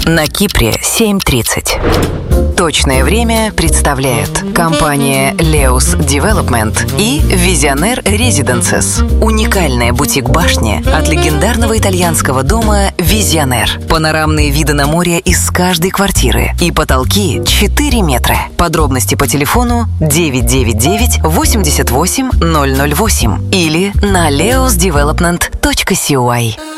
На Кипре 7:30. Точное время представляет компания Leos Development и Visionaire Residences. Уникальная бутик-башня от легендарного итальянского дома Visionaire. Панорамные виды на море из каждой квартиры и потолки 4 метра. Подробности по телефону 999 88 008 или на leosdevelopment.coy.